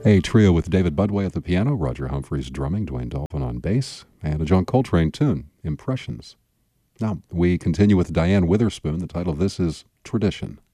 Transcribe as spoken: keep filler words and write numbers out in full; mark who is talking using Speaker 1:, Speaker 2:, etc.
Speaker 1: A trio with David Budway at the piano, Roger Humphreys drumming, Dwayne Dolphin on bass, and a John Coltrane tune, Impressions. Now, we continue with Diane Witherspoon. The title of this is Tradition.